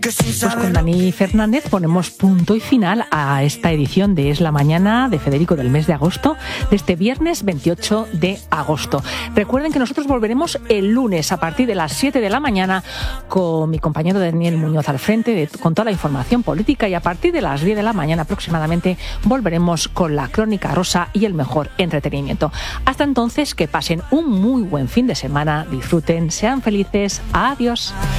Pues con Dani Fernández ponemos punto y final a esta edición de Es la Mañana de Federico del mes de agosto, de este viernes 28 de agosto. Recuerden que nosotros volveremos el lunes a partir de las 7 de la mañana con mi compañero Daniel Muñoz al frente con toda la información política, y a partir de las 10 de la mañana aproximadamente volveremos con la Crónica Rosa y el mejor entretenimiento. Hasta entonces, que pasen un muy buen fin de semana, disfruten, sean felices. Adiós.